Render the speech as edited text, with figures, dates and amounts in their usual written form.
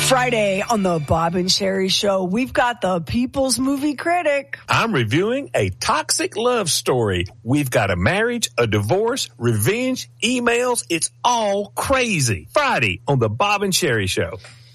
Friday on the Bob and Sherry Show, we've got the People's Movie Critic. I'm reviewing a toxic love story. We've got a marriage, a divorce, revenge, emails. It's all crazy. Friday on the Bob and Sherry Show.